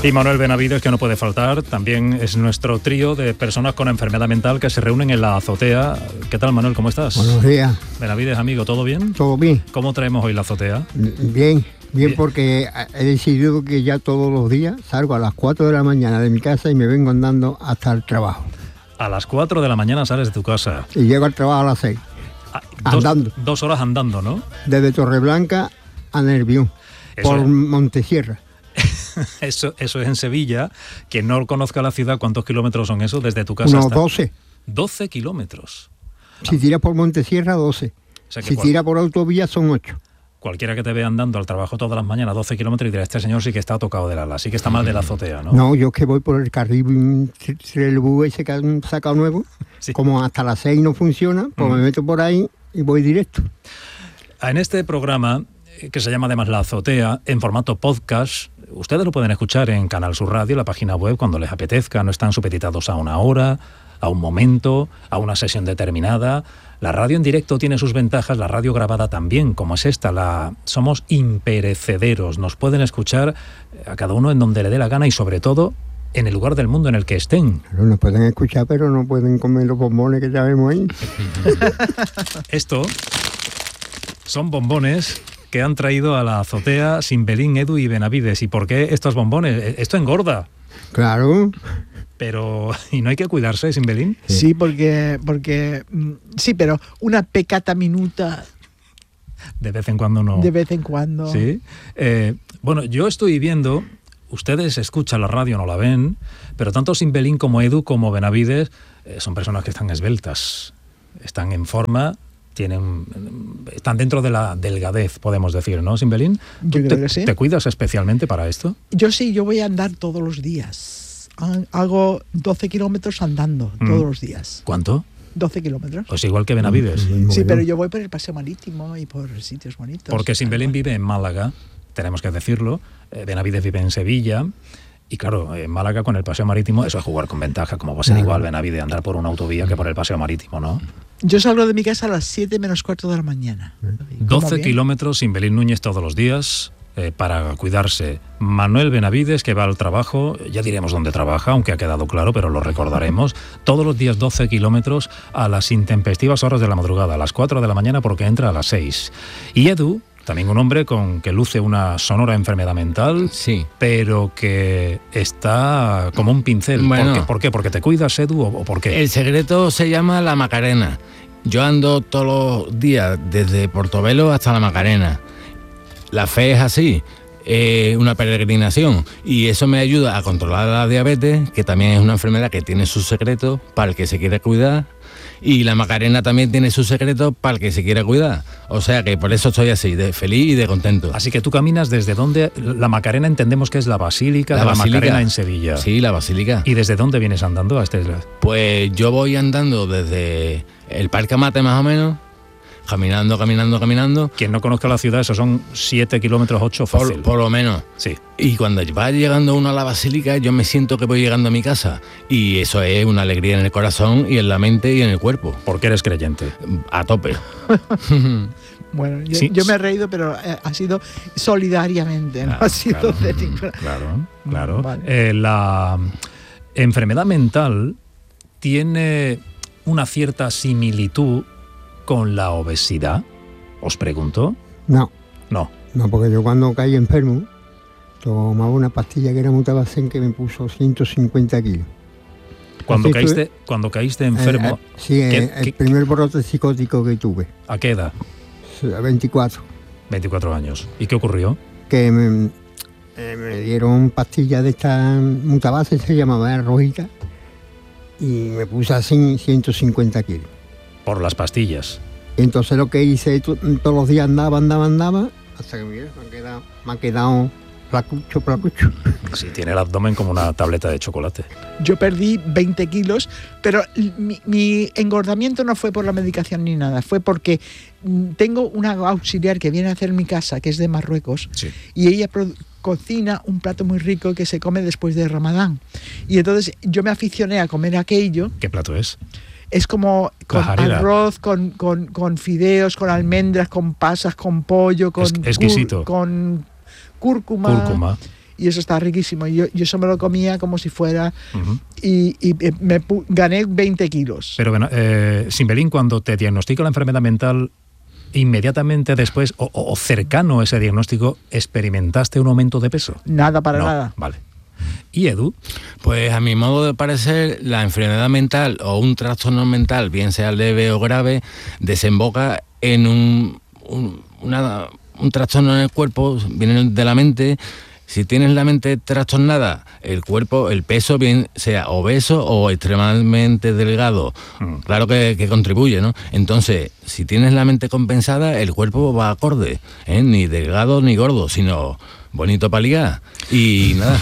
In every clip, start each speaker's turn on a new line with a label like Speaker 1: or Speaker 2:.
Speaker 1: Y Manuel Benavides, que no puede faltar, también es nuestro trío de personas con enfermedad mental que se reúnen en la azotea. ¿Qué tal, Manuel? ¿Cómo estás?
Speaker 2: Buenos días.
Speaker 1: Benavides, amigo, ¿todo bien?
Speaker 2: Todo bien.
Speaker 1: ¿Cómo traemos hoy la azotea?
Speaker 2: Bien, porque he decidido que ya todos los días salgo a las 4 de la mañana de mi casa y me vengo andando hasta el trabajo.
Speaker 1: A las 4 de la mañana sales de tu casa.
Speaker 2: Y llego al trabajo a las 6. Andando.
Speaker 1: 2 horas andando, ¿no?
Speaker 2: Desde Torreblanca a Nervión, por Montesierra.
Speaker 1: Eso es en Sevilla. Quien no conozca la ciudad, ¿cuántos kilómetros son esos desde tu casa?
Speaker 2: Unos 12.
Speaker 1: 12 kilómetros.
Speaker 2: Si tiras por Montesierra, 12. O sea, si tiras por autovía, son 8.
Speaker 1: Cualquiera que te vea andando al trabajo todas las mañanas 12 kilómetros y dirá, este señor sí que está tocado del ala, sí que está mal de la azotea, ¿no?
Speaker 2: No, yo es que voy por el carril el bus ese que han sacado nuevo. Sí. Como hasta las 6 no funciona, pues me meto por ahí y voy directo.
Speaker 1: En este programa, que se llama además La Azotea, en formato podcast, ustedes lo pueden escuchar en Canal Sur Radio, la página web, cuando les apetezca. No están supeditados a una hora, a un momento, a una sesión determinada. La radio en directo tiene sus ventajas, la radio grabada también, como es esta. Somos imperecederos, nos pueden escuchar a cada uno en donde le dé la gana y sobre todo en el lugar del mundo en el que estén.
Speaker 2: Claro, nos pueden escuchar, pero no pueden comer los bombones que ya vemos ahí.
Speaker 1: Esto son bombones que han traído a la azotea Simbelín, Edu y Benavides. ¿Y por qué estos bombones? Esto engorda.
Speaker 2: Claro.
Speaker 1: Pero, ¿y no hay que cuidarse, Simbelín?
Speaker 3: Sí, porque sí, pero una peccata minuta.
Speaker 1: De vez en cuando no.
Speaker 3: De vez en cuando.
Speaker 1: Sí. Bueno, yo estoy viendo, ustedes escuchan la radio, no la ven, pero tanto Simbelín como Edu como Benavides son personas que están esbeltas, están en forma. Están dentro de la delgadez, podemos decir, ¿no, Simbelín?
Speaker 3: Yo creo que sí.
Speaker 1: ¿Te cuidas especialmente para esto?
Speaker 3: Yo sí, yo voy a andar todos los días. Hago 12 kilómetros andando todos los días.
Speaker 1: ¿Cuánto?
Speaker 3: 12 kilómetros.
Speaker 1: Pues igual que Benavides.
Speaker 3: Sí, pero yo voy por el paseo marítimo y por sitios bonitos.
Speaker 1: Porque Simbelín vive en Málaga, tenemos que decirlo. Benavides vive en Sevilla. Y claro, en Málaga con el paseo marítimo, eso es jugar con ventaja. Como va a ser igual, Benavides, andar por una autovía que por el paseo marítimo, ¿no?
Speaker 3: Yo salgo de mi casa a las 7 menos cuarto de la mañana.
Speaker 1: 12 kilómetros, Simbelín Núñez todos los días para cuidarse. Manuel Benavides, que va al trabajo, ya diremos dónde trabaja, aunque ha quedado claro, pero lo recordaremos. Todos los días 12 kilómetros a las intempestivas horas de la madrugada, a las 4 de la mañana porque entra a las 6. Y Edu, también un hombre que luce una sonora enfermedad mental,
Speaker 4: sí, pero
Speaker 1: que está como un pincel.
Speaker 4: Bueno,
Speaker 1: ¿Por qué? ¿Porque te cuidas, Edu, o por qué?
Speaker 4: El secreto se llama la Macarena. Yo ando todos los días desde Portobelo hasta la Macarena. La fe es así, una peregrinación, y eso me ayuda a controlar la diabetes, que también es una enfermedad que tiene sus secretos para el que se quiere cuidar. Y la Macarena también tiene sus secretos para el que se quiera cuidar. O sea que por eso estoy así, de feliz y de contento.
Speaker 1: Así que tú caminas desde dónde. La Macarena entendemos que es la Basílica de la Macarena en Sevilla.
Speaker 4: Sí, la Basílica.
Speaker 1: ¿Y desde dónde vienes andando a este?
Speaker 4: Pues yo voy andando desde el Parque Amate más o menos, caminando.
Speaker 1: Quien no conozca la ciudad, esos son 7 kilómetros, 8 fácil.
Speaker 4: Por lo menos.
Speaker 1: Sí.
Speaker 4: Y cuando va llegando uno a la Basílica, yo me siento que voy llegando a mi casa. Y eso es una alegría en el corazón y en la mente y en el cuerpo.
Speaker 1: Porque eres creyente.
Speaker 4: A tope.
Speaker 3: Bueno, yo me he reído, pero ha sido solidariamente, no ha sido de ninguna.
Speaker 1: Claro.
Speaker 3: Vale.
Speaker 1: La enfermedad mental tiene una cierta similitud con la obesidad, os pregunto.
Speaker 2: No, porque yo cuando caí enfermo tomaba una pastilla que era Mutabacén que me puso 150 kilos.
Speaker 1: Cuando caíste enfermo...
Speaker 2: sí, el primer brote psicótico que tuve.
Speaker 1: ¿A qué edad?
Speaker 2: A 24.
Speaker 1: 24 años. ¿Y qué ocurrió?
Speaker 2: Que me dieron pastillas de esta Mutabacén, se llamaba rojita, y me puse así 150 kilos.
Speaker 1: Por las pastillas.
Speaker 2: Entonces lo que hice, todos los días andaba, hasta que me ha quedado placucho.
Speaker 1: Sí, tiene el abdomen como una tableta de chocolate.
Speaker 3: Yo perdí 20 kilos, pero mi engordamiento no fue por la medicación ni nada, fue porque tengo una auxiliar que viene a hacer mi casa, que es de Marruecos,
Speaker 1: sí,
Speaker 3: y ella cocina un plato muy rico que se come después de Ramadán. Y entonces yo me aficioné a comer aquello.
Speaker 1: ¿Qué plato es?
Speaker 3: Es como con arroz, con fideos, con almendras, con pasas, con pollo, con
Speaker 1: exquisito,
Speaker 3: con cúrcuma. y eso está riquísimo. Yo eso me lo comía como si fuera, y gané 20 kilos.
Speaker 1: Pero bueno, Simbelín, cuando te diagnostica la enfermedad mental, inmediatamente después, o cercano a ese diagnóstico, ¿experimentaste un aumento de peso?
Speaker 3: Nada, nada.
Speaker 1: Vale. ¿Y Edu?
Speaker 4: Pues a mi modo de parecer, la enfermedad mental o un trastorno mental, bien sea leve o grave, desemboca en un trastorno en el cuerpo, viene de la mente. Si tienes la mente trastornada, el cuerpo, el peso, bien sea obeso o extremadamente delgado, claro que contribuye, ¿no? Entonces, si tienes la mente compensada, el cuerpo va acorde, ni delgado ni gordo, sino bonito para ligar. Y nada.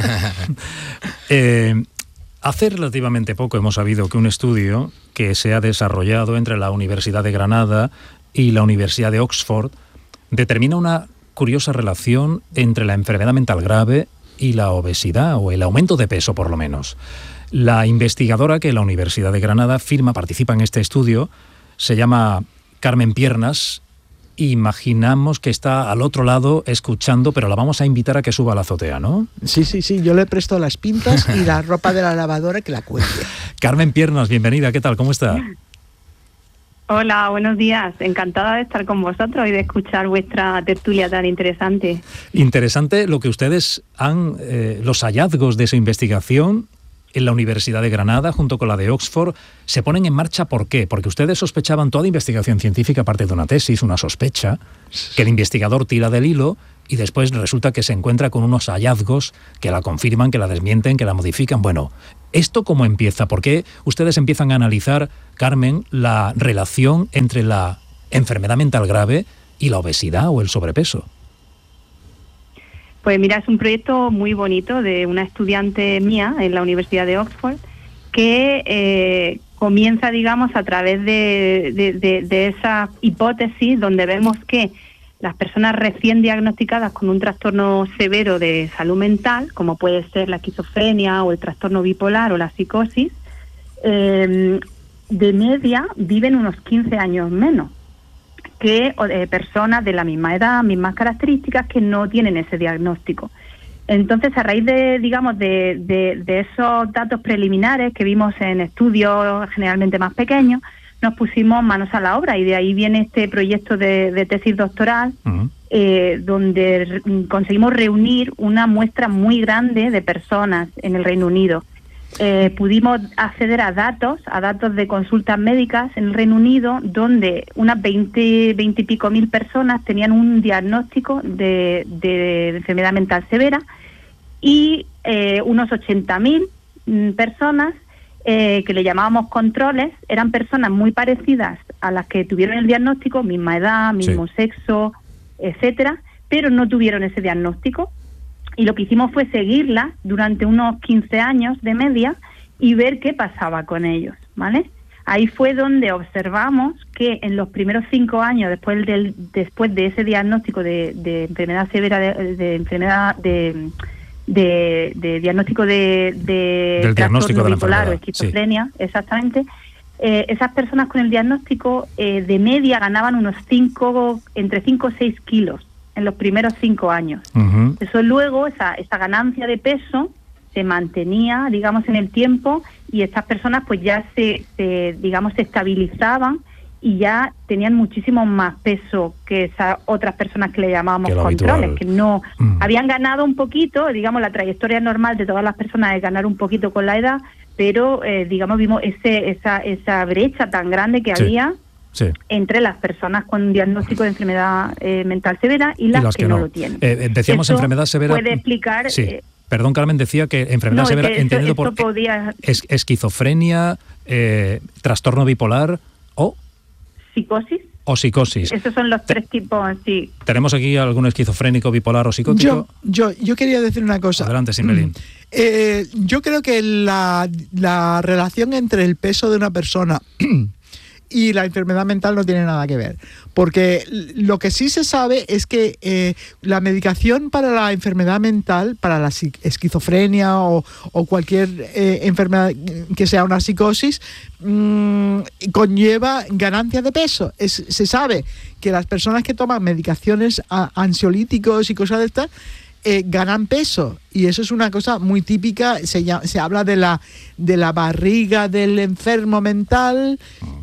Speaker 1: Hace relativamente poco hemos sabido que un estudio que se ha desarrollado entre la Universidad de Granada y la Universidad de Oxford determina una curiosa relación entre la enfermedad mental grave y la obesidad, o el aumento de peso por lo menos. La investigadora que la Universidad de Granada participa en este estudio, se llama Carmen Piernas. Imaginamos que está al otro lado escuchando, pero la vamos a invitar a que suba a la azotea, ¿no?
Speaker 3: Sí, yo le presto las pintas y la ropa de la lavadora que la cuelgue.
Speaker 1: Carmen Piernas, bienvenida, ¿qué tal? ¿Cómo está?
Speaker 5: Hola, buenos días. Encantada de estar con vosotros y de escuchar vuestra tertulia tan interesante.
Speaker 1: Interesante lo que ustedes los hallazgos de su investigación en la Universidad de Granada, junto con la de Oxford, se ponen en marcha. ¿Por qué? Porque ustedes sospechaban, toda investigación científica parte de una tesis, una sospecha, que el investigador tira del hilo y después resulta que se encuentra con unos hallazgos que la confirman, que la desmienten, que la modifican. Bueno, ¿esto cómo empieza? ¿Por qué ustedes empiezan a analizar, Carmen, la relación entre la enfermedad mental grave y la obesidad o el sobrepeso?
Speaker 5: Pues mira, es un proyecto muy bonito de una estudiante mía en la Universidad de Oxford que comienza, digamos, a través de esa hipótesis donde vemos que las personas recién diagnosticadas con un trastorno severo de salud mental, como puede ser la esquizofrenia o el trastorno bipolar o la psicosis, de media viven unos 15 años menos que personas de la misma edad, mismas características, que no tienen ese diagnóstico. Entonces, a raíz de esos datos preliminares que vimos en estudios generalmente más pequeños, nos pusimos manos a la obra, y de ahí viene este proyecto de tesis doctoral, donde conseguimos reunir una muestra muy grande de personas en el Reino Unido. Pudimos acceder a datos de consultas médicas en el Reino Unido, donde unas 20 y pico mil personas tenían un diagnóstico de enfermedad mental severa, y unos 80.000 personas que le llamábamos controles, eran personas muy parecidas a las que tuvieron el diagnóstico, misma edad, mismo sexo, etcétera, pero no tuvieron ese diagnóstico. Y lo que hicimos fue seguirlas durante unos 15 años de media y ver qué pasaba con ellos, ¿vale? Ahí fue donde observamos que en los primeros 5 años después de ese diagnóstico de enfermedad severa, de diagnóstico de
Speaker 1: trastorno
Speaker 5: bipolar o esquizofrenia, exactamente, esas personas con el diagnóstico de media ganaban entre 5 o 6 kilos en los primeros 5 años. Eso luego, esa ganancia de peso se mantenía, digamos, en el tiempo, y estas personas pues ya se estabilizaban y ya tenían muchísimo más peso que esas otras personas que le llamábamos controles, que no habían ganado un poquito. Digamos, la trayectoria normal de todas las personas es ganar un poquito con la edad, pero digamos, vimos esa brecha tan grande que había entre las personas con un diagnóstico de enfermedad mental severa y las que no lo tienen.
Speaker 1: Decíamos enfermedad severa.
Speaker 5: Puede explicar.
Speaker 1: Perdón, Carmen, decía que enfermedad severa, entendido por esquizofrenia, trastorno bipolar o
Speaker 5: psicosis.
Speaker 1: O psicosis.
Speaker 5: Esos son los 3 tipos, sí.
Speaker 1: ¿Tenemos aquí algún esquizofrénico, bipolar o psicótico?
Speaker 3: Yo quería decir una cosa.
Speaker 1: Adelante, Simbelín.
Speaker 3: Yo creo que la relación entre el peso de una persona y la enfermedad mental no tiene nada que ver, porque lo que sí se sabe es que la medicación para la enfermedad mental, para la esquizofrenia o cualquier enfermedad que sea una psicosis, conlleva ganancia de peso. Se sabe que las personas que toman medicaciones ansiolíticos y cosas de estas ganan peso. Y eso es una cosa muy típica. Se habla de la barriga del enfermo mental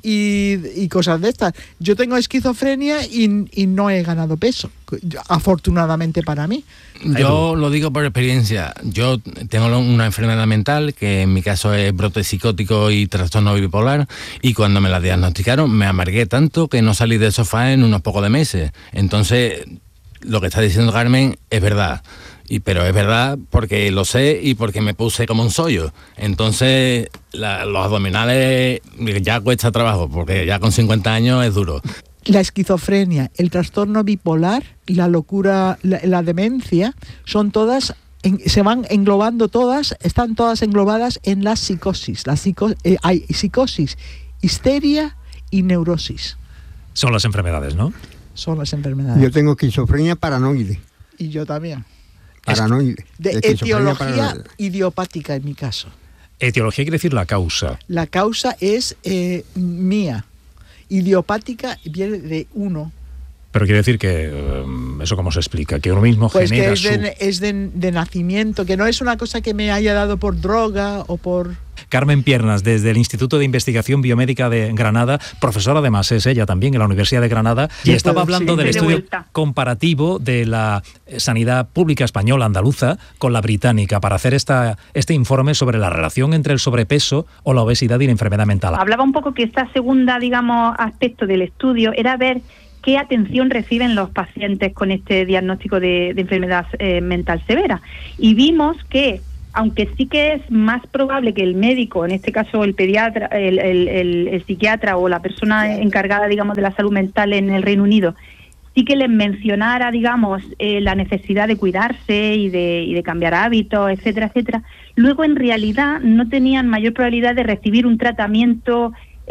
Speaker 3: y cosas de estas. Yo tengo esquizofrenia y no he ganado peso, afortunadamente para mí.
Speaker 4: Yo lo digo por experiencia. Yo tengo una enfermedad mental que en mi caso es brote psicótico y trastorno bipolar, y cuando me la diagnosticaron me amargué tanto que no salí del sofá en unos pocos de meses. Entonces, lo que está diciendo Carmen es verdad. Pero es verdad porque lo sé y porque me puse como un sollo. Entonces, los abdominales ya cuesta trabajo, porque ya con 50 años es duro.
Speaker 3: La esquizofrenia, el trastorno bipolar, la locura, la demencia, son todas, se van englobando todas, están todas englobadas en la psicosis. Hay psicosis, histeria y neurosis.
Speaker 1: Son las enfermedades, ¿no?
Speaker 3: Son las enfermedades.
Speaker 2: Yo tengo esquizofrenia paranoide.
Speaker 3: Y yo también.
Speaker 2: Paranoide.
Speaker 3: De etiología idiopática en mi caso.
Speaker 1: Etiología quiere decir la causa.
Speaker 3: La causa es mía. Idiopática viene de uno.
Speaker 1: Pero quiere decir que, ¿eso cómo se explica? Que uno mismo genera
Speaker 3: es de nacimiento, que no es una cosa que me haya dado por droga o por...
Speaker 1: Carmen Piernas, desde el Instituto de Investigación Biomédica de Granada, profesora además es ella también en la Universidad de Granada, y estaba hablando del estudio comparativo de la sanidad pública española andaluza con la británica para hacer este informe sobre la relación entre el sobrepeso o la obesidad y la enfermedad mental.
Speaker 5: Hablaba un poco que esta segunda, aspecto del estudio era ver qué atención reciben los pacientes con este diagnóstico de enfermedad mental severa. Y vimos que, aunque sí que es más probable que el médico, en este caso el pediatra, el psiquiatra o la persona encargada, de la salud mental en el Reino Unido, sí que les mencionara, la necesidad de cuidarse y de cambiar hábitos, etcétera, etcétera, luego en realidad no tenían mayor probabilidad de recibir un tratamiento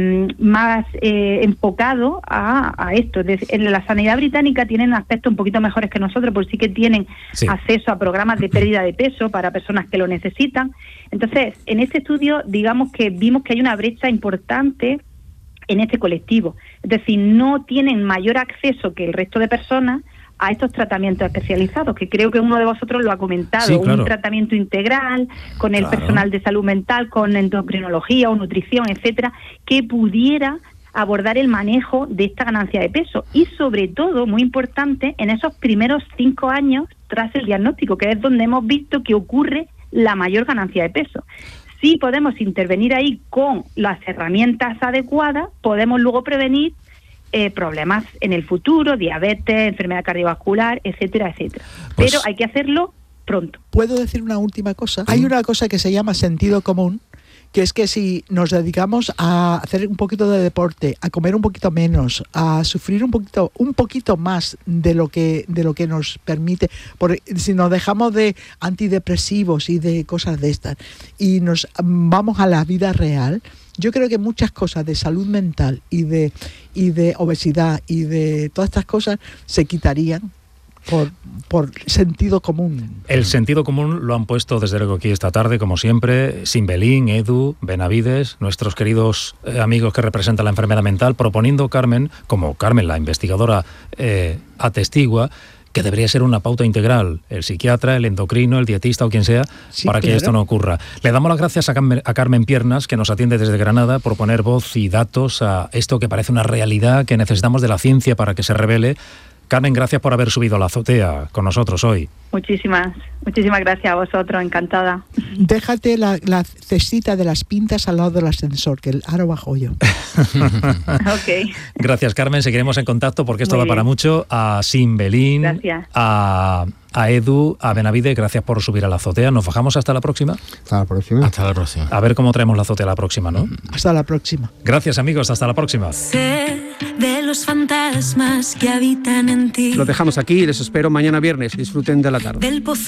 Speaker 5: más enfocado a esto. En la sanidad británica tienen aspectos un poquito mejores que nosotros, porque sí que tienen acceso a programas de pérdida de peso para personas que lo necesitan. Entonces, en este estudio, que vimos que hay una brecha importante en este colectivo. Es decir, no tienen mayor acceso que el resto de personas a estos tratamientos especializados, que creo que uno de vosotros lo ha comentado,
Speaker 1: sí, claro.
Speaker 5: Un tratamiento integral con el personal de salud mental, con endocrinología o nutrición, etcétera, que pudiera abordar el manejo de esta ganancia de peso y sobre todo, muy importante, en esos primeros 5 años tras el diagnóstico, que es donde hemos visto que ocurre la mayor ganancia de peso. Si podemos intervenir ahí con las herramientas adecuadas, podemos luego prevenir problemas en el futuro, diabetes, enfermedad cardiovascular, etcétera, etcétera. Pero hay que hacerlo pronto.
Speaker 3: ¿Puedo decir una última cosa? Hay una cosa que se llama sentido común, que es que si nos dedicamos a hacer un poquito de deporte, a comer un poquito menos, a sufrir un poquito más de lo que nos permite, si nos dejamos de antidepresivos y de cosas de estas y nos vamos a la vida real, yo creo que muchas cosas de salud mental y de obesidad y de todas estas cosas se quitarían por sentido común.
Speaker 1: El sentido común lo han puesto desde luego aquí esta tarde, como siempre, Simbelín, Edu, Benavides, nuestros queridos amigos que representan la enfermedad mental, proponiendo Carmen, como Carmen, la investigadora, atestigua, que debería ser una pauta integral, el psiquiatra, el endocrino, el dietista o quien sea, para que esto no ocurra. Le damos las gracias a Carmen Piernas, que nos atiende desde Granada, por poner voz y datos a esto que parece una realidad que necesitamos de la ciencia para que se revele. Carmen, gracias por haber subido a la azotea con nosotros hoy.
Speaker 5: Muchísimas gracias a vosotros, encantada.
Speaker 3: Déjate la cestita de las pintas al lado del ascensor, que ahora bajo yo.
Speaker 5: Ok.
Speaker 1: Gracias, Carmen, seguiremos en contacto porque esto da para mucho. A Simbelín, a Edu, a Benavides, gracias por subir a la azotea. ¿Nos bajamos hasta la próxima?
Speaker 2: Hasta la próxima.
Speaker 4: Hasta la próxima.
Speaker 1: A ver cómo traemos la azotea a la próxima, ¿no?
Speaker 3: Hasta la próxima.
Speaker 1: Gracias, amigos, hasta la próxima.
Speaker 6: Sé de los fantasmas que habitan en ti.
Speaker 7: Lo dejamos aquí y les espero mañana viernes. Disfruten de la tarde.
Speaker 6: Del pozo